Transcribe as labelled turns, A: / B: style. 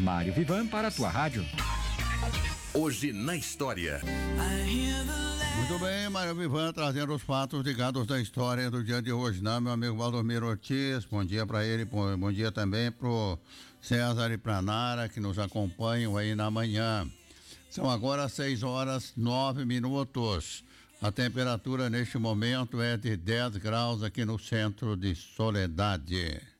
A: Mário Vivan para a tua rádio.
B: Hoje na história.
C: Muito bem, Mário Vivan trazendo os fatos ligados da história do dia de hoje, né? Meu amigo Valdomiro Ortiz, bom dia para ele, bom dia também pro César e pra Nara que nos acompanham aí na manhã. São agora 6h09. A temperatura neste momento é de 10 graus aqui no centro de Soledade.